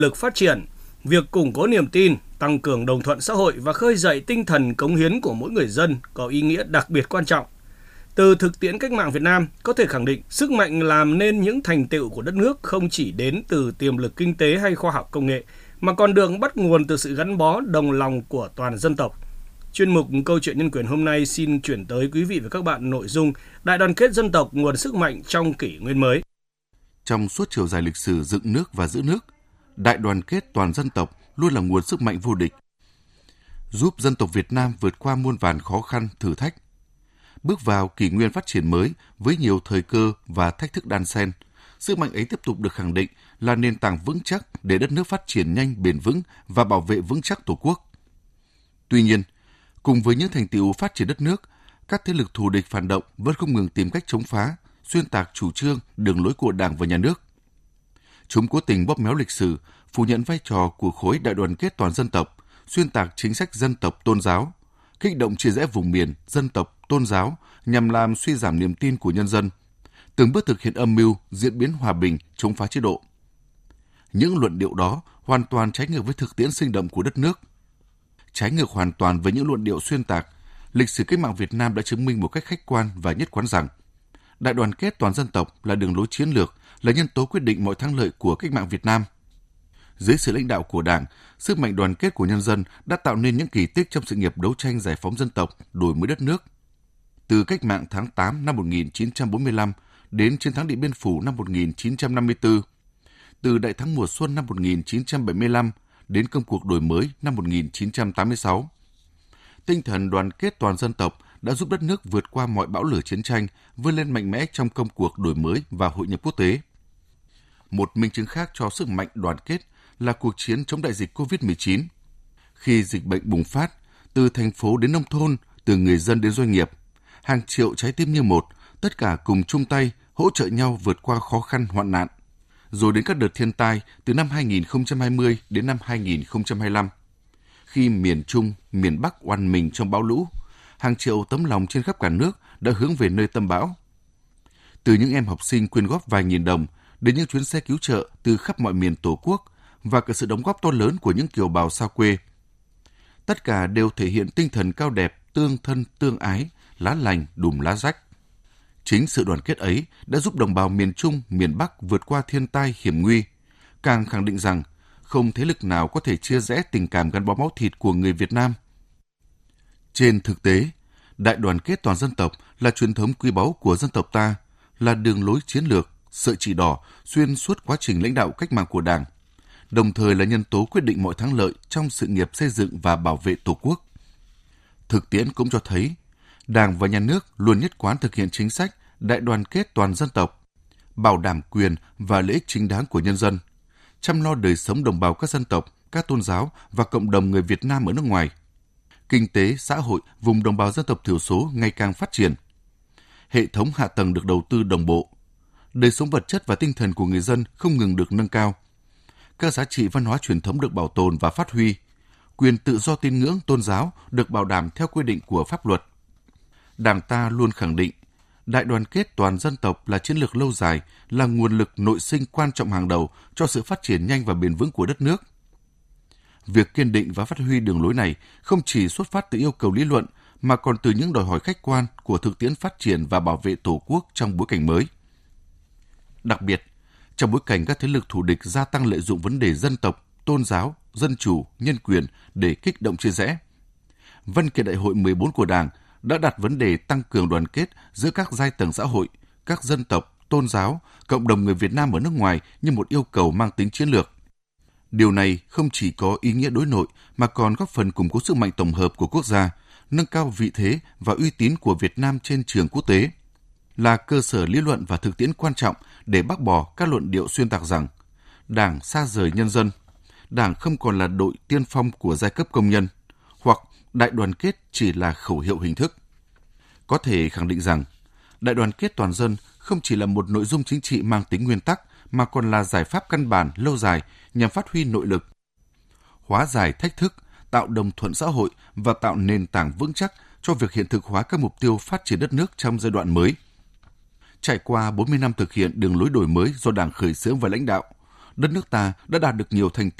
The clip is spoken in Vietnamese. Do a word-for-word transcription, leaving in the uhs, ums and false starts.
lực phát triển, việc củng cố niềm tin, tăng cường đồng thuận xã hội và khơi dậy tinh thần cống hiến của mỗi người dân có ý nghĩa đặc biệt quan trọng. Từ thực tiễn cách mạng Việt Nam có thể khẳng định sức mạnh làm nên những thành tựu của đất nước không chỉ đến từ tiềm lực kinh tế hay khoa học công nghệ, mà còn được bắt nguồn từ sự gắn bó đồng lòng của toàn dân tộc. Chuyên mục Câu chuyện nhân quyền hôm nay xin chuyển tới quý vị và các bạn nội dung Đại đoàn kết dân tộc nguồn sức mạnh trong kỷ nguyên mới. Trong suốt chiều dài lịch sử dựng nước và giữ nước, đại đoàn kết toàn dân tộc luôn là nguồn sức mạnh vô địch, giúp dân tộc Việt Nam vượt qua muôn vàn khó khăn, thử thách. Bước vào kỷ nguyên phát triển mới với nhiều thời cơ và thách thức đan xen, sức mạnh ấy tiếp tục được khẳng định là nền tảng vững chắc để đất nước phát triển nhanh, bền vững và bảo vệ vững chắc Tổ quốc. Tuy nhiên, cùng với những thành tựu phát triển đất nước, các thế lực thù địch phản động vẫn không ngừng tìm cách chống phá, xuyên tạc chủ trương, đường lối của Đảng và Nhà nước. Chúng cố tình bóp méo lịch sử, phủ nhận vai trò của khối đại đoàn kết toàn dân tộc, xuyên tạc chính sách dân tộc tôn giáo, kích động chia rẽ vùng miền, dân tộc, tôn giáo nhằm làm suy giảm niềm tin của nhân dân, từng bước thực hiện âm mưu diễn biến hòa bình, chống phá chế độ. Những luận điệu đó hoàn toàn trái ngược với thực tiễn sinh động của đất nước. Trái ngược hoàn toàn với những luận điệu xuyên tạc, lịch sử cách mạng Việt Nam đã chứng minh một cách khách quan và nhất quán rằng đại đoàn kết toàn dân tộc là đường lối chiến lược, là nhân tố quyết định mọi thắng lợi của cách mạng Việt Nam. Dưới sự lãnh đạo của Đảng, sức mạnh đoàn kết của nhân dân đã tạo nên những kỳ tích trong sự nghiệp đấu tranh giải phóng dân tộc, đổi mới đất nước. Từ cách mạng tháng tám năm một nghìn chín trăm bốn mươi lăm đến chiến thắng Điện Biên Phủ năm một nghìn chín trăm năm mươi tư, từ Đại thắng mùa xuân năm một nghìn chín trăm bảy mươi lăm đến công cuộc đổi mới năm một nghìn chín trăm tám mươi sáu. Tinh thần đoàn kết toàn dân tộc đã giúp đất nước vượt qua mọi bão lửa chiến tranh, vươn lên mạnh mẽ trong công cuộc đổi mới và hội nhập quốc tế. Một minh chứng khác cho sức mạnh đoàn kết là cuộc chiến chống đại dịch covid mười chín. Khi dịch bệnh bùng phát, từ thành phố đến nông thôn, từ người dân đến doanh nghiệp, hàng triệu trái tim như một, tất cả cùng chung tay, hỗ trợ nhau vượt qua khó khăn hoạn nạn. Rồi đến các đợt thiên tai từ năm hai nghìn không trăm hai mươi đến năm hai nghìn không trăm hai mươi lăm. Khi miền Trung, miền Bắc oằn mình trong bão lũ, hàng triệu tấm lòng trên khắp cả nước đã hướng về nơi tâm bão. Từ những em học sinh quyên góp vài nghìn đồng đến những chuyến xe cứu trợ từ khắp mọi miền Tổ quốc và cả sự đóng góp to lớn của những kiều bào xa quê. Tất cả đều thể hiện tinh thần cao đẹp, tương thân tương ái, lá lành đùm lá rách. Chính sự đoàn kết ấy đã giúp đồng bào miền Trung, miền Bắc vượt qua thiên tai hiểm nguy, càng khẳng định rằng không thế lực nào có thể chia rẽ tình cảm gắn bó máu thịt của người Việt Nam. Trên thực tế, đại đoàn kết toàn dân tộc là truyền thống quý báu của dân tộc ta, là đường lối chiến lược, sợi chỉ đỏ xuyên suốt quá trình lãnh đạo cách mạng của Đảng, đồng thời là nhân tố quyết định mọi thắng lợi trong sự nghiệp xây dựng và bảo vệ Tổ quốc. Thực tiễn cũng cho thấy, Đảng và Nhà nước luôn nhất quán thực hiện chính sách đại đoàn kết toàn dân tộc, bảo đảm quyền và lợi ích chính đáng của nhân dân, chăm lo đời sống đồng bào các dân tộc, các tôn giáo và cộng đồng người Việt Nam ở nước ngoài. Kinh tế, xã hội vùng đồng bào dân tộc thiểu số ngày càng phát triển. Hệ thống hạ tầng được đầu tư đồng bộ. Đời sống vật chất và tinh thần của người dân không ngừng được nâng cao. Các giá trị văn hóa truyền thống được bảo tồn và phát huy. Quyền tự do tín ngưỡng tôn giáo được bảo đảm theo quy định của pháp luật. Đảng ta luôn khẳng định, đại đoàn kết toàn dân tộc là chiến lược lâu dài, là nguồn lực nội sinh quan trọng hàng đầu cho sự phát triển nhanh và bền vững của đất nước. Việc kiên định và phát huy đường lối này không chỉ xuất phát từ yêu cầu lý luận, mà còn từ những đòi hỏi khách quan của thực tiễn phát triển và bảo vệ Tổ quốc trong bối cảnh mới. Đặc biệt, trong bối cảnh các thế lực thù địch gia tăng lợi dụng vấn đề dân tộc, tôn giáo, dân chủ, nhân quyền để kích động chia rẽ, Văn kiện Đại hội mười bốn của Đảng đã đặt vấn đề tăng cường đoàn kết giữa các giai tầng xã hội, các dân tộc, tôn giáo, cộng đồng người Việt Nam ở nước ngoài như một yêu cầu mang tính chiến lược. Điều này không chỉ có ý nghĩa đối nội mà còn góp phần củng cố sức mạnh tổng hợp của quốc gia, nâng cao vị thế và uy tín của Việt Nam trên trường quốc tế, là cơ sở lý luận và thực tiễn quan trọng để bác bỏ các luận điệu xuyên tạc rằng Đảng xa rời nhân dân, Đảng không còn là đội tiên phong của giai cấp công nhân, hoặc đại đoàn kết chỉ là khẩu hiệu hình thức. Có thể khẳng định rằng, đại đoàn kết toàn dân không chỉ là một nội dung chính trị mang tính nguyên tắc, mà còn là giải pháp căn bản lâu dài nhằm phát huy nội lực, hóa giải thách thức, tạo đồng thuận xã hội và tạo nền tảng vững chắc cho việc hiện thực hóa các mục tiêu phát triển đất nước trong giai đoạn mới. Trải qua bốn mươi năm thực hiện đường lối đổi mới do Đảng khởi xướng và lãnh đạo, đất nước ta đã đạt được nhiều thành